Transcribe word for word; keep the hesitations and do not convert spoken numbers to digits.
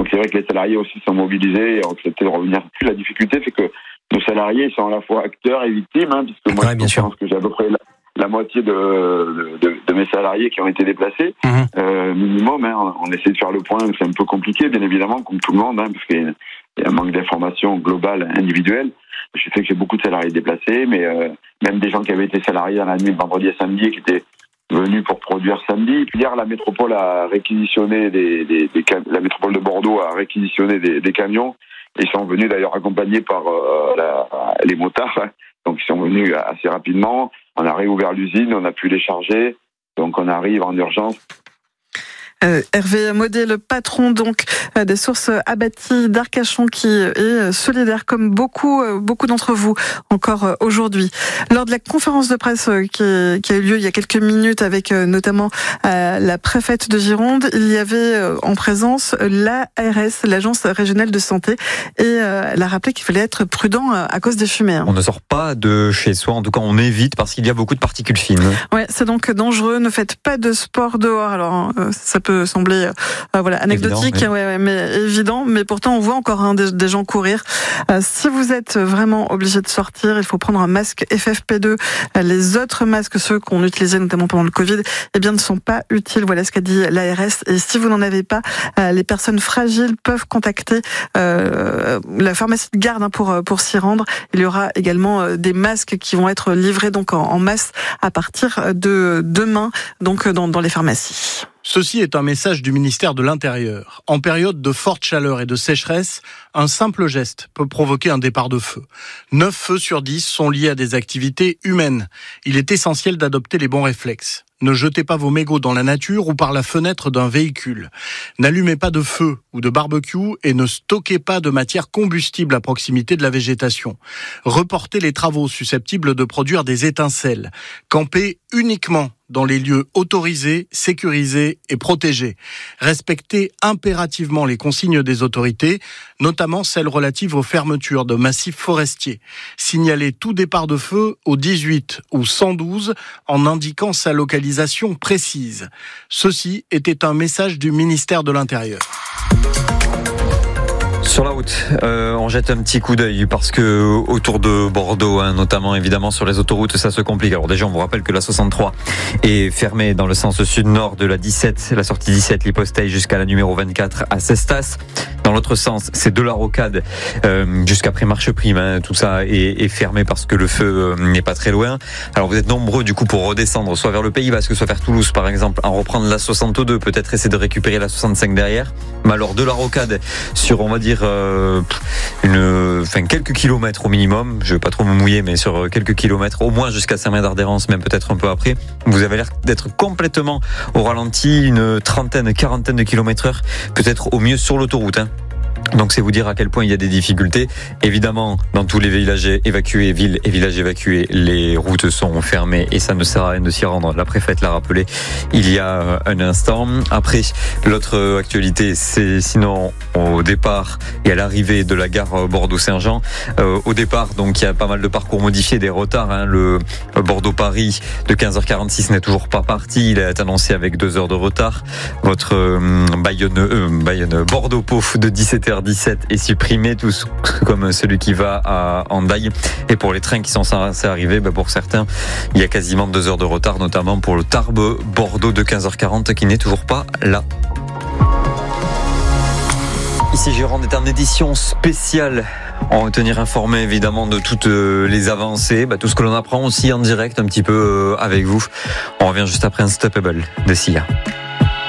Donc c'est vrai que les salariés aussi sont mobilisés et ont accepté de revenir. La difficulté, c'est que nos salariés sont à la fois acteurs et victimes, hein, puisque moi, ouais, je pense que j'ai à peu près la, la moitié de, de, de mes salariés qui ont été déplacés, mmh. euh, minimum. Hein, on essaie de faire le point, c'est un peu compliqué, bien évidemment, comme tout le monde, hein, parce qu'il y a, il y a un manque d'informations globales, individuelles. Je sais que j'ai beaucoup de salariés déplacés, mais euh, même des gens qui avaient été salariés dans la nuit de vendredi à samedi, qui étaient venus pour produire samedi. Hier, la métropole a réquisitionné des, des, des la métropole de Bordeaux a réquisitionné des, des camions. Ils sont venus d'ailleurs accompagnés par euh, la, les motards, hein. Donc ils sont venus assez rapidement. On a réouvert l'usine, on a pu les charger, donc on arrive en urgence. Euh, Hervé Maudet, le patron donc euh, des sources abatties d'Arcachon, qui est euh, solidaire comme beaucoup euh, beaucoup d'entre vous encore euh, aujourd'hui. Lors de la conférence de presse euh, qui, est, qui a eu lieu il y a quelques minutes avec euh, notamment euh, la préfète de Gironde, il y avait euh, en présence l'A R S, l'Agence régionale de santé, et euh, elle a rappelé qu'il fallait être prudent euh, à cause des fumées. Hein. On ne sort pas de chez soi, en tout cas on évite parce qu'il y a beaucoup de particules fines. Ouais, c'est donc dangereux. Ne faites pas de sport dehors. Alors euh, ça peut sembler euh, voilà anecdotique, évident, ouais, ouais, mais évident, mais pourtant on voit encore hein, des, des gens courir. Euh, si vous êtes vraiment obligé de sortir, il faut prendre un masque F F P deux. Euh, les autres masques, ceux qu'on utilisait notamment pendant le Covid, eh bien ne sont pas utiles. Voilà ce qu'a dit l'A R S. Et si vous n'en avez pas, euh, les personnes fragiles peuvent contacter euh, la pharmacie de garde hein, pour pour s'y rendre. Il y aura également euh, des masques qui vont être livrés donc en, en masse à partir de demain, donc dans, dans les pharmacies. Ceci est un message du ministère de l'Intérieur. En période de forte chaleur et de sécheresse, un simple geste peut provoquer un départ de feu. neuf feux sur dix sont liés à des activités humaines. Il est essentiel d'adopter les bons réflexes. Ne jetez pas vos mégots dans la nature ou par la fenêtre d'un véhicule. N'allumez pas de feu ou de barbecue et ne stockez pas de matière combustible à proximité de la végétation. Reportez les travaux susceptibles de produire des étincelles. Campez uniquement dans les lieux autorisés, sécurisés et protégés. Respectez impérativement les consignes des autorités, notamment celles relatives aux fermetures de massifs forestiers. Signalez tout départ de feu au dix-huit ou cent douze en indiquant sa localisation précise. Ceci était un message du ministère de l'Intérieur. Sur la route, euh, on jette un petit coup d'œil parce que autour de Bordeaux, hein, notamment évidemment sur les autoroutes, ça se complique. Alors déjà, on vous rappelle que la soixante-trois est fermée dans le sens sud-nord de la dix-sept, la sortie dix-sept, l'hypostaille jusqu'à la numéro vingt-quatre à Cestas. Dans l'autre sens, c'est de la rocade euh, jusqu'après Marcheprime. Hein, tout ça est, est fermé parce que le feu euh, n'est pas très loin. Alors vous êtes nombreux du coup pour redescendre, soit vers le Pays Basque, soit vers Toulouse par exemple, en reprendre la soixante-deux, peut-être essayer de récupérer la soixante-cinq derrière. Mais alors de la rocade sur, on va dire, euh, une, enfin quelques kilomètres au minimum. Je vais pas trop me mouiller, mais sur quelques kilomètres, au moins jusqu'à Saint-Main-d'Ardérance, même peut-être un peu après. Vous avez l'air d'être complètement au ralenti, une trentaine, quarantaine de kilomètres heure, peut-être au mieux sur l'autoroute. Hein. Donc c'est vous dire à quel point il y a des difficultés. Évidemment, dans tous les villages évacués, villes et villages évacués, les routes sont fermées et ça ne sert à rien de s'y rendre. La préfète l'a rappelé il y a un instant. Après, l'autre actualité, c'est sinon au départ et à l'arrivée de la gare Bordeaux-Saint-Jean. Euh, au départ, donc il y a pas mal de parcours modifiés, des retards. Hein. Le Bordeaux-Paris de quinze heures quarante-six n'est toujours pas parti. Il est annoncé avec deux heures de retard. Votre euh, Bayonne, euh, Bayonne Bordeaux-Pau de dix-sept heures dix-sept est supprimé, tout comme celui qui va à Hendaye. Et pour les trains qui sont censés arriver, bah pour certains, il y a quasiment deux heures de retard, notamment pour le Tarbes Bordeaux de quinze heures quarante qui n'est toujours pas là. Ici Gironde est en édition spéciale. On va tenir informé évidemment de toutes les avancées, bah, tout ce que l'on apprend aussi en direct un petit peu avec vous. On revient juste après un Unstoppable de Sia.